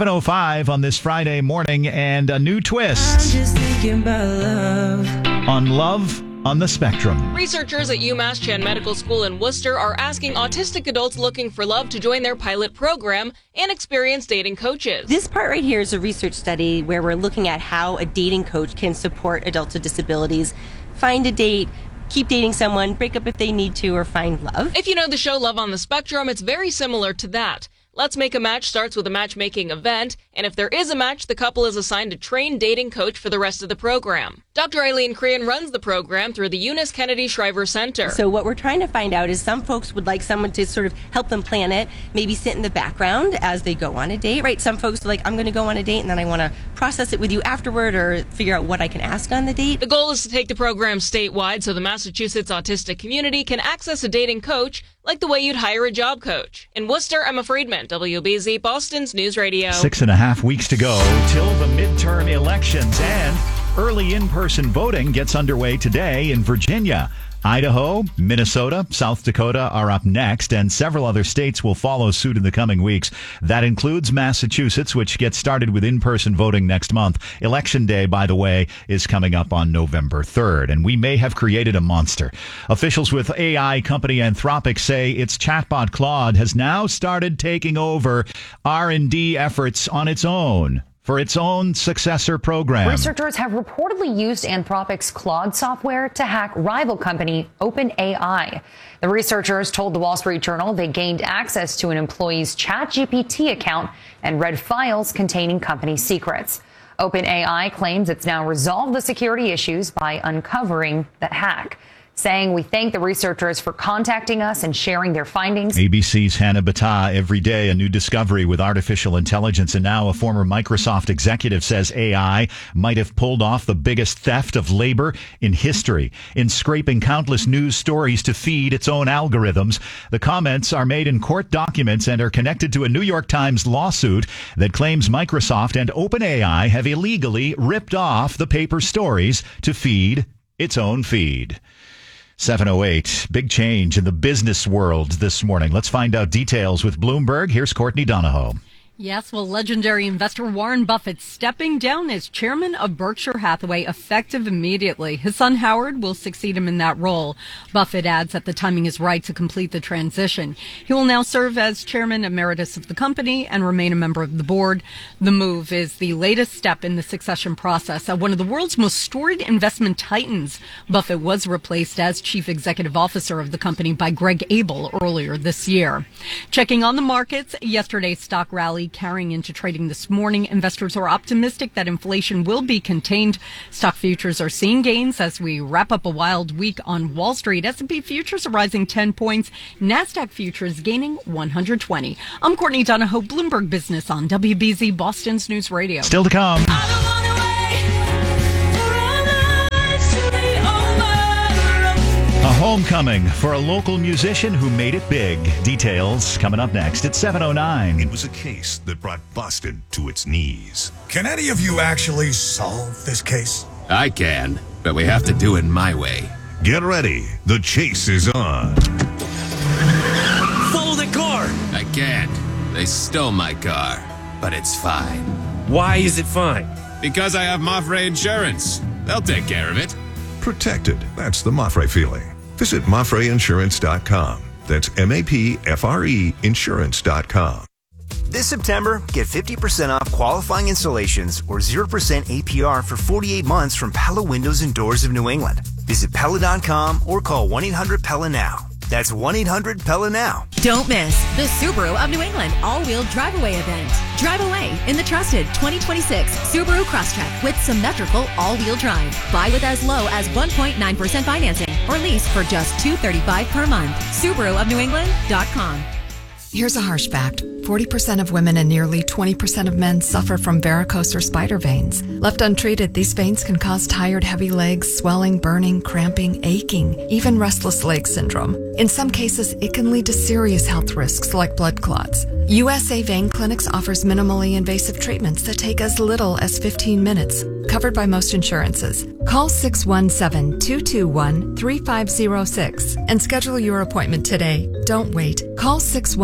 7:05 on this Friday morning, and a new twist I'm just thinking about love. on Love on the Spectrum. Researchers at UMass Chan Medical School in Worcester are asking autistic adults looking for love to join their pilot program and experience dating coaches. This part right here is a research study where we're looking at how a dating coach can support adults with disabilities find a date, keep dating someone, break up if they need to, or find love. If you know the show Love on the Spectrum, it's very similar to that. Let's Make a Match starts with a matchmaking event, and if there is a match, the couple is assigned a trained dating coach for the rest of the program. Dr. Eileen Crean runs the program through the Eunice Kennedy Shriver Center. So what we're trying to find out is some folks would like someone to sort of help them plan it, maybe sit in the background as they go on a date, right? Some folks are like, I'm going to go on a date and then I want to process it with you afterward or figure out what I can ask on the date. The goal is to take the program statewide so the Massachusetts autistic community can access a dating coach like the way you'd hire a job coach. In Worcester, Emma Friedman, WBZ, Boston's News Radio. 6.5 weeks to go till the midterm elections, and early in-person voting gets underway today in Virginia. Idaho, Minnesota, South Dakota are up next, and several other states will follow suit in the coming weeks. That includes Massachusetts, which gets started with in-person voting next month. Election Day, by the way, is coming up on November 3rd, and we may have created a monster. Officials with AI company Anthropic say its chatbot Claude has now started taking over R&D efforts on its own, for its own successor program. Researchers have reportedly used Anthropic's Claude software to hack rival company OpenAI. The researchers told the Wall Street Journal they gained access to an employee's ChatGPT account and read files containing company secrets. OpenAI claims it's now resolved the security issues by uncovering the hack, saying, "We thank the researchers for contacting us and sharing their findings." ABC's Hannah Battah. Every day a new discovery with artificial intelligence, and now a former Microsoft executive says AI might have pulled off the biggest theft of labor in history in scraping countless news stories to feed its own algorithms. The comments are made in court documents and are connected to a New York Times lawsuit that claims Microsoft and OpenAI have illegally ripped off the paper stories to feed its own feed. 7:08. Big change in the business world this morning. Let's find out details with Bloomberg. Here's Courtney Donahoe. Yes, well, legendary investor Warren Buffett stepping down as chairman of Berkshire Hathaway effective immediately. His son Howard will succeed him in that role. Buffett adds that the timing is right to complete the transition. He will now serve as chairman emeritus of the company and remain a member of the board. The move is the latest step in the succession process at one of the world's most storied investment titans. Buffett was replaced as chief executive officer of the company by Greg Abel earlier this year. Checking on the markets, yesterday's stock rally carrying into trading this morning. Investors are optimistic that inflation will be contained. Stock futures are seeing gains as we wrap up a wild week on Wall Street. S&P futures are rising 10 points. NASDAQ futures gaining 120. I'm Courtney Donahoe, Bloomberg Business on WBZ Boston's News Radio. Still to come. A homecoming for a local musician who made it big. Details coming up next at 7:09. It was a case that brought Boston to its knees. Can any of you actually solve this case? I can, but we have to do it my way. Get ready. The chase is on. Follow the car! I can't. They stole my car, but it's fine. Why is it fine? Because I have Mafre Insurance. They'll take care of it. Protected. That's the Mafre feeling. Visit MafreInsurance.com. That's MAPFRE Insurance.com. This September, get 50% off qualifying installations or 0% APR for 48 months from Pella Windows and Doors of New England. Visit Pella.com or call 1-800-PELLA now. That's 1-800-PELLA now. Don't miss the Subaru of New England all-wheel drive-away event. Drive away in the trusted 2026 Subaru Crosstrek with symmetrical all-wheel drive. Buy with as low as 1.9% financing or lease for just $235 per month. SubaruofNewEngland.com. Here's a harsh fact. 40% of women and nearly 20% of men suffer from varicose or spider veins. Left untreated, these veins can cause tired, heavy legs, swelling, burning, cramping, aching, even restless leg syndrome. In some cases, it can lead to serious health risks like blood clots. USA Vein Clinics offers minimally invasive treatments that take as little as 15 minutes, covered by most insurances. Call 617-221-3506 and schedule your appointment today. Don't wait. Call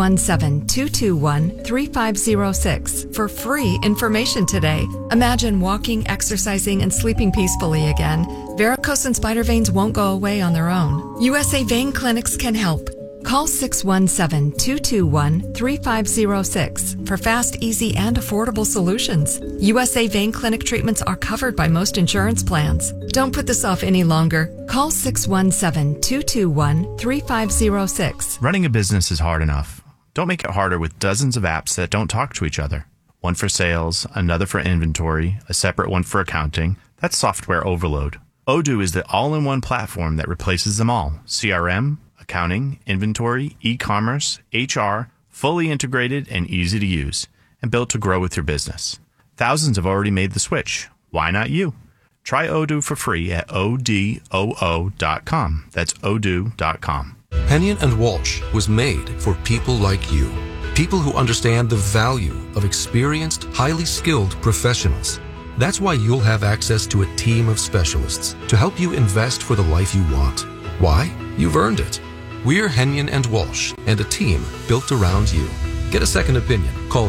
617-221-3506 for free information today. Imagine walking, exercising, and sleeping peacefully again. Varicose and spider veins won't go away on their own. USA Vein Clinics can help. Call 617-221-3506 for fast, easy, and affordable solutions. USA Vein Clinic treatments are covered by most insurance plans. Don't put this off any longer. Call 617-221-3506. Running a business is hard enough. Don't make it harder with dozens of apps that don't talk to each other. One for sales, another for inventory, a separate one for accounting. That's software overload. Odoo is the all-in-one platform that replaces them all. CRM, accounting, inventory, e-commerce, HR, fully integrated and easy to use, and built to grow with your business. Thousands have already made the switch. Why not you? Try Odoo for free at odoo.com. That's odoo.com. Hennion and Walsh was made for people like you. People who understand the value of experienced, highly skilled professionals. That's why you'll have access to a team of specialists to help you invest for the life you want. Why? You've earned it. We're Hennion and Walsh, and a team built around you. Get a second opinion. Call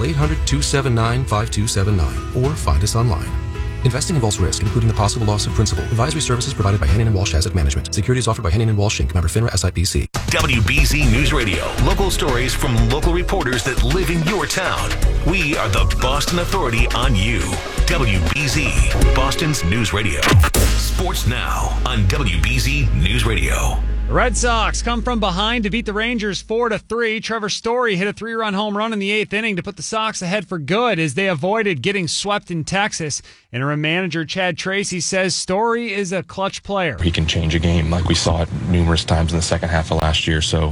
800-279-5279 or find us online. Investing involves risk, including the possible loss of principal. Advisory services provided by Hennion & Walsh Asset Management. Securities offered by Hennion & Walsh Inc. Member FINRA SIPC. WBZ News Radio. Local stories from local reporters that live in your town. We are the Boston Authority on you. WBZ, Boston's News Radio. Sports now on WBZ News Radio. The Red Sox come from behind to beat the Rangers 4-3. Trevor Story hit a 3-run home run in the 8th inning to put the Sox ahead for good as they avoided getting swept in Texas. Interim manager Chad Tracy says Story is a clutch player. He can change a game like we saw it numerous times in the second half of last year. So,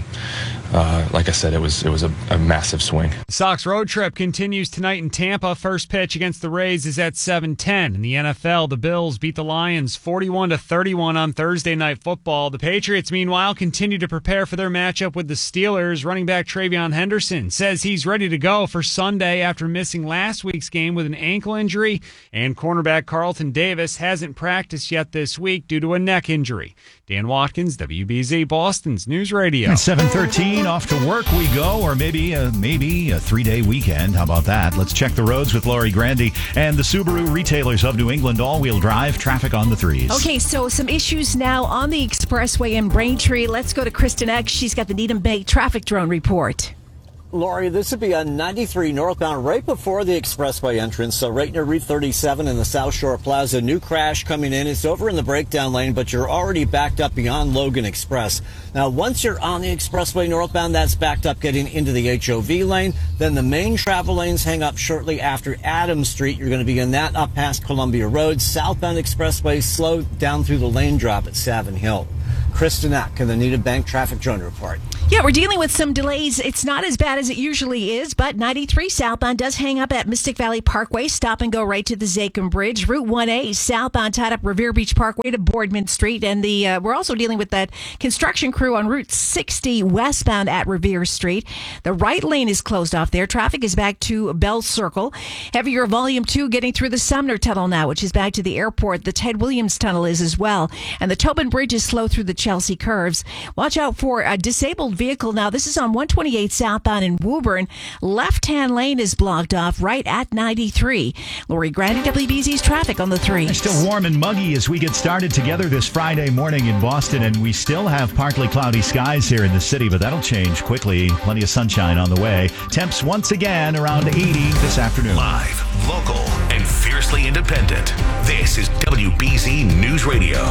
like I said, it was a massive swing. The Sox road trip continues tonight in Tampa. First pitch against the Rays is at 7:10. In the NFL, the Bills beat the Lions 41-31 on Thursday Night Football. The Patriots, meanwhile, continue to prepare for their matchup with the Steelers. Running back Travion Henderson says he's ready to go for Sunday after missing last week's game with an ankle injury, and cornerback Carlton Davis hasn't practiced yet this week due to a neck injury. Dan Watkins, WBZ, Boston's News Radio. At 7:13, off to work we go, or maybe a 3-day weekend. How about that? Let's check the roads with Lori Grandy and the Subaru retailers of New England all-wheel drive. Traffic on the 3s. Okay, so some issues now on the expressway in Braintree. Let's go to Kristen X. She's got the Needham Bay traffic drone report. Lori, this would be on 93 northbound right before the expressway entrance, so right near Route 37 in the South Shore Plaza. New crash coming in. It's over in the breakdown lane, but you're already backed up beyond Logan Express. Now, once you're on the expressway northbound, that's backed up getting into the HOV lane. Then the main travel lanes hang up shortly after Adams Street. You're going to be in that up past Columbia Road. Southbound expressway slowed down through the lane drop at Savin Hill. Kristen Eck in the Needham Bank Traffic Drone Report. Yeah, we're dealing with some delays. It's not as bad as it usually is, but 93 southbound does hang up at Mystic Valley Parkway. Stop and go right to the Zakim Bridge. Route 1A southbound tied up Revere Beach Parkway to Boardman Street. And we're also dealing with that construction crew on Route 60 westbound at Revere Street. The right lane is closed off there. Traffic is back to Bell Circle. Heavier volume 2 getting through the Sumner Tunnel now, which is back to the airport. The Ted Williams Tunnel is as well. And the Tobin Bridge is slow through the Chelsea curves. Watch out for a disabled vehicle now. This is on 128 southbound in Woburn. Left-hand lane is blocked off right at 93. Lori Grandy, WBZ's traffic on the 3. It's still warm and muggy as we get started together this Friday morning in Boston, and we still have partly cloudy skies here in the city, but that'll change quickly. Plenty of sunshine on the way. Temps once again around 80 this afternoon. Live, local, and fiercely independent. This is WBZ News Radio.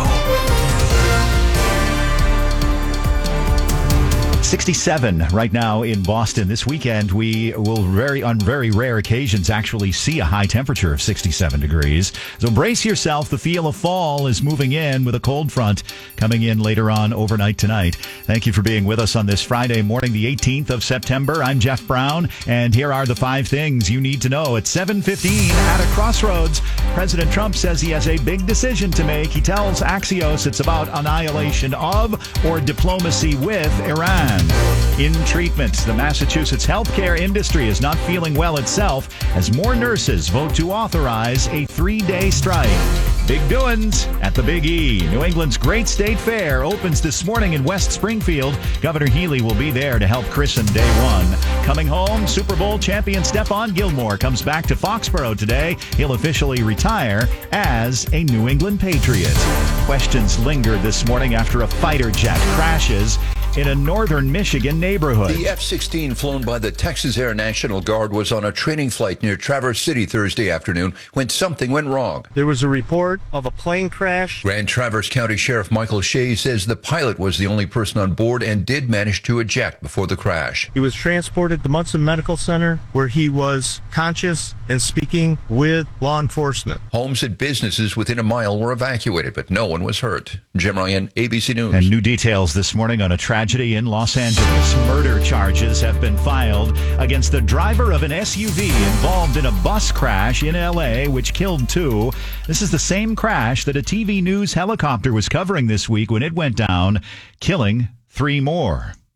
67 right now in Boston. This weekend, we will on very rare occasions actually see a high temperature of 67 degrees. So brace yourself. The feel of fall is moving in with a cold front coming in later on overnight tonight. Thank you for being with us on this Friday morning, the 18th of September. I'm Jeff Brown, and here are the 5 things you need to know. At 7:15 at a crossroads, President Trump says he has a big decision to make. He tells Axios it's about annihilation of or diplomacy with Iran. In treatment, the Massachusetts healthcare industry is not feeling well itself as more nurses vote to authorize a 3-day strike. Big doings at the Big E. New England's Great State Fair opens this morning in West Springfield. Governor Healy will be there to help christen day 1. Coming home, Super Bowl champion Stephon Gilmore comes back to Foxborough today. He'll officially retire as a New England Patriot. Questions linger this morning after a fighter jet crashes in a northern Michigan neighborhood. The F-16 flown by the Texas Air National Guard was on a training flight near Traverse City Thursday afternoon when something went wrong. There was a report of a plane crash. Grand Traverse County Sheriff Michael Shea says the pilot was the only person on board and did manage to eject before the crash. He was transported to Munson Medical Center where he was conscious and speaking with law enforcement. Homes and businesses within a mile were evacuated, but no one was hurt. Jim Ryan, ABC News. And new details this morning on a tragedy in Los Angeles. Murder charges have been filed against the driver of an SUV involved in a bus crash in L.A., which killed 2. This is the same crash that a TV news helicopter was covering this week when it went down, killing 3 more.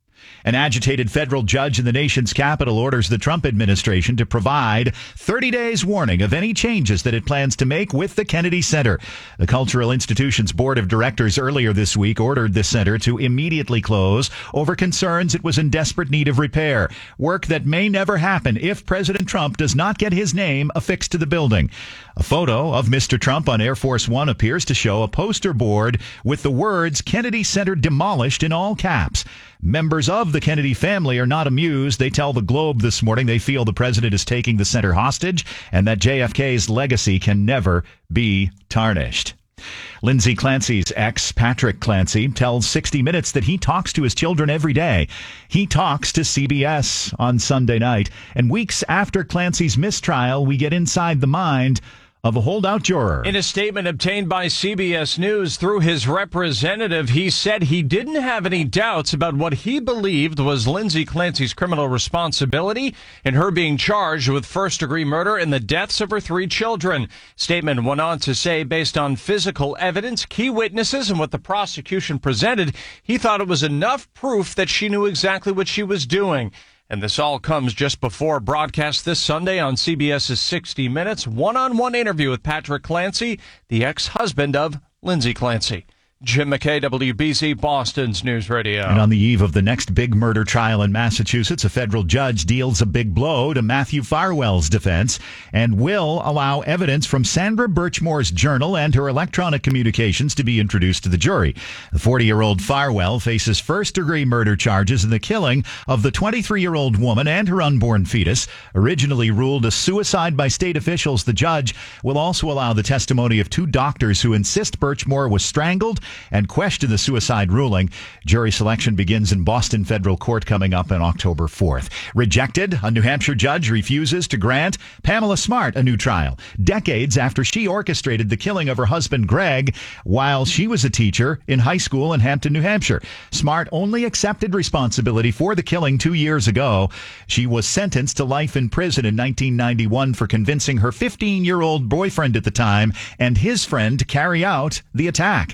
An agitated federal judge in the nation's capital orders the Trump administration to provide 30 days warning of any changes that it plans to make with the Kennedy Center. The Cultural Institution's board of directors earlier this week ordered the center to immediately close over concerns it was in desperate need of repair, work that may never happen if President Trump does not get his name affixed to the building. A photo of Mr. Trump on Air Force One appears to show a poster board with the words Kennedy Center demolished in all caps. Members of the Kennedy family are not amused. They tell the Globe this morning they feel the president is taking the center hostage and that JFK's legacy can never be tarnished. Lindsay Clancy's ex, Patrick Clancy, tells 60 Minutes that he talks to his children every day. He talks to CBS on Sunday night. And weeks after Clancy's mistrial, we get inside the mind of a holdout juror. In a statement obtained by CBS News through his representative, he said he didn't have any doubts about what he believed was Lindsay Clancy's criminal responsibility in her being charged with first-degree murder in the deaths of her 3 children. Statement went on to say, based on physical evidence, key witnesses, and what the prosecution presented, he thought it was enough proof that she knew exactly what she was doing. And this all comes just before broadcast this Sunday on CBS's 60 Minutes, one-on-one interview with Patrick Clancy, the ex-husband of Lindsay Clancy. Jim McKay, WBZ, Boston's News Radio. And on the eve of the next big murder trial in Massachusetts, a federal judge deals a big blow to Matthew Farwell's defense and will allow evidence from Sandra Birchmore's journal and her electronic communications to be introduced to the jury. The 40-year-old Farwell faces first-degree murder charges in the killing of the 23-year-old woman and her unborn fetus. Originally ruled a suicide by state officials, the judge will also allow the testimony of 2 doctors who insist Birchmore was strangled and question the suicide ruling. Jury selection begins in Boston Federal Court coming up on October 4th. Rejected, a New Hampshire judge refuses to grant Pamela Smart a new trial, decades after she orchestrated the killing of her husband Greg while she was a teacher in high school in Hampton, New Hampshire. Smart only accepted responsibility for the killing 2 years ago. She was sentenced to life in prison in 1991 for convincing her 15-year-old boyfriend at the time and his friend to carry out the attack.